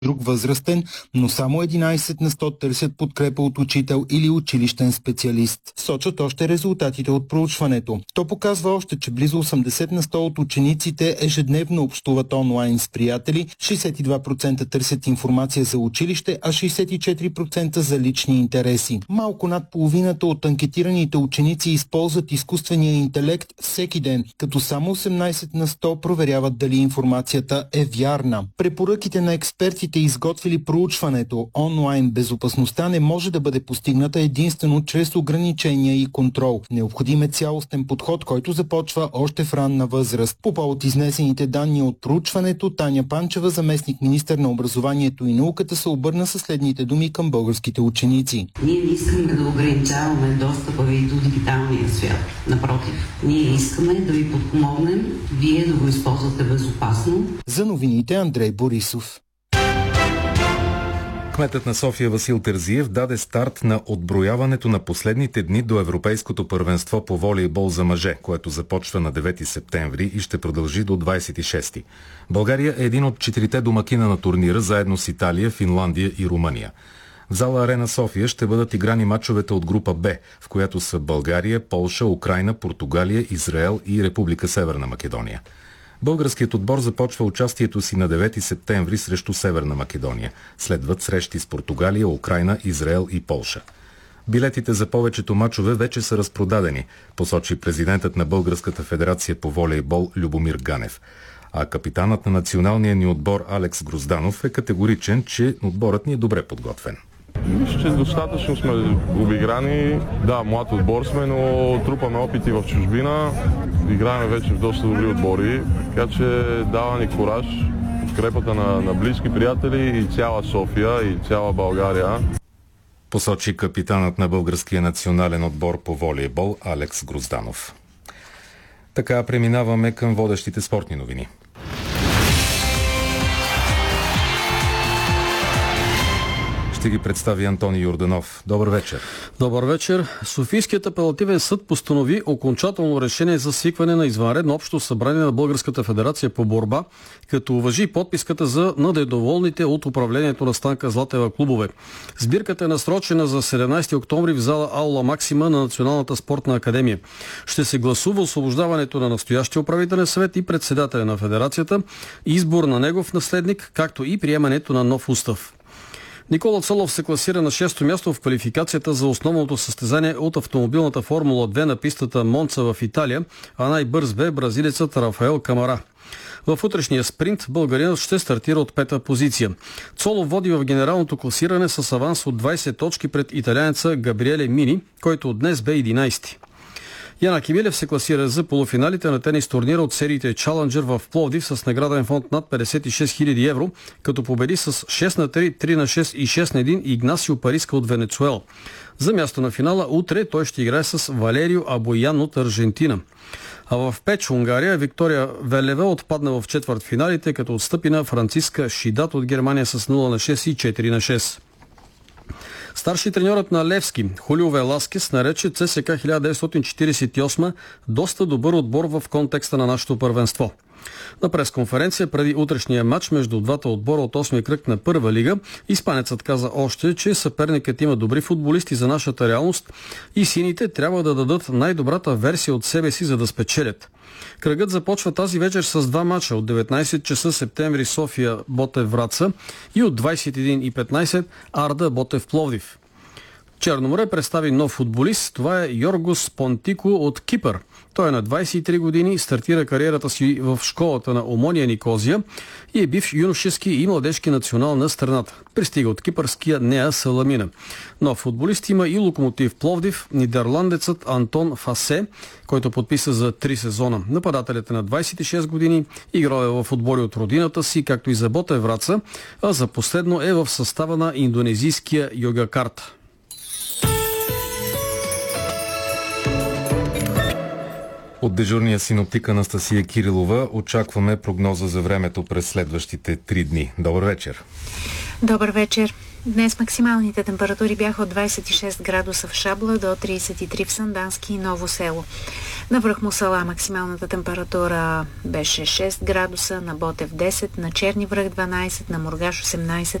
друг възрастен, но само 11 на 100 търсят подкрепа от учител или училищен специалист. Сочат още резултатите от проучването. То показва още, че близо 80 на 100 от учениците ежедневно общуват онлайн с приятели, 62% търсят информация за училище, а 64% за лични интереси. Малко над половината от анкетираните ученици използват изкуствения интелект всеки ден, като само 18 на 100 проверяват дали информацията е вярна. Препоръките на експертите, изготвили проучването онлайн безопасността, не може да бъде постигната единствено чрез ограничения и контрол. Необходим е цялостен подход, който започва още в ранна възраст. По повод изнесените данни от проучването, Таня Панчева, заместник-министър на образованието и науката, се обърна със следните думи към българските ученици. Ние не искаме да ограничаваме достъпа ви до дигиталния свят. Напротив, ние искаме да ви подпомогнем, вие да го използвате безопасно. За новините Андрей Борисов. Кметът на София Васил Терзиев даде старт на отброяването на последните дни до Европейското първенство по волейбол за мъже, което започва на 9 септември и ще продължи до 26. България е един от 4 домакина на турнира, заедно с Италия, Финландия и Румъния. В зала Арена София ще бъдат играни мачовете от група Б, в която са България, Полша, Украйна, Португалия, Израел и Република Северна Македония. Българският отбор започва участието си на 9 септември срещу Северна Македония. Следват срещи с Португалия, Украйна, Израел и Полша. Билетите за повечето мачове вече са разпродадени, посочи президентът на Българската федерация по волейбол Любомир Ганев. А капитанът на националния ни отбор Алекс Грозданов е категоричен, че отборът ни е добре подготвен. Мисля, че достатъчно сме обиграни. Да, млад отбор сме, но трупаме опити в чужбина. Играем вече в доста добри отбори, така че дава ни кураж, подкрепата на близки приятели и цяла София и цяла България. Посочи капитанът на българския национален отбор по волейбол Алекс Грозданов. Така преминаваме към водещите спортни новини. Ще ги представи Антони Йорданов. Добър вечер. Добър вечер. Софийският апелативен съд постанови окончателно решение за свикване на извънредно общо събрание на Българската федерация по борба, като уважи подписката за недоволните от управлението на Станка Златева клубове. Сбирката е насрочена за 17 октомври в зала Аула Максима на Националната спортна академия. Ще се гласува освобождаването на настоящия управителен съвет и председателя на федерацията, избор на негов наследник, както и приемането на нов устав. Никола Цолов се класира на 6-то място в квалификацията за основното състезание от автомобилната Формула 2 на пистата Монца в Италия, а най-бърз бе бразилецът Рафаел Камара. В утрешния спринт българинът ще стартира от 5-та позиция. Цолов води в генералното класиране с аванс от 20 точки пред италианеца Габриеле Мини, който днес бе 11-ти. Яна Кимилев се класира за полуфиналите на тенис турнира от сериите Challenger в Пловдив с награден фонд над 56 000 евро, като победи с 6-3, 3-6 и 6-1 Игнасио Париска от Венецуела. За място на финала утре той ще играе с Валерио Абоян от Аржентина. А в Печ, Унгария, Виктория Велева отпадна в четвъртфиналите, като отстъпи на Франциска Шидат от Германия с 0-6 и 4-6. Старши треньорът на Левски, Хулио Веласкес, нарече ЦСК 1948 доста добър отбор в контекста на нашето първенство. На пресконференция преди утрешния матч между двата отбора от 8-я кръг на първа лига, испанецът каза още, че съперникът има добри футболисти за нашата реалност и сините трябва да дадат най-добрата версия от себе си, за да спечелят. Кръгът започва тази вечер с два мача от 19 часа септември София Ботев Враца и от 21:15 Арда Ботев Пловдив. Черноморе представи нов футболист. Това е Йоргос Понтико от Кипър. Той е на 23 години, стартира кариерата си в школата на Омония Никозия и е бивш юношески и младежки национал на страната. Пристига от кипърския Неа Саламина. Нов футболист има и Локомотив Пловдив, нидерландецът Антон Фасе, който подписа за 3 сезона. Нападателят е на 26 години, играл е в отбори от родината си, както и за Ботев Враца, а за последно е в състава на индонезийския Йогакарта. От дежурния синоптик Анастасия Кирилова очакваме прогноза за времето през следващите 3 дни. Добър вечер! Добър вечер! Днес максималните температури бяха от 26 градуса в Шабла до 33 в Сандански и Ново село. На връх Мусала максималната температура беше 6 градуса, на Ботев 10, на Черни връх 12, на Мургаш 18,